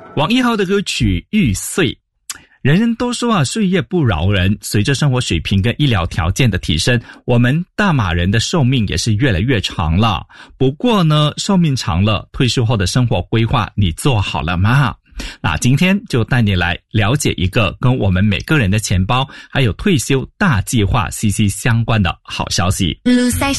王一豪的歌曲《玉碎》。人人都说啊，岁月不饶人，随着生活水平跟医疗条件的提升，我们大马人的寿命也是越来越长了。不过呢，寿命长了，退休后的生活规划你做好了吗？那今天就带你来了解一个跟我们每个人的钱包还有退休大计划息息相关的好消息。 路赛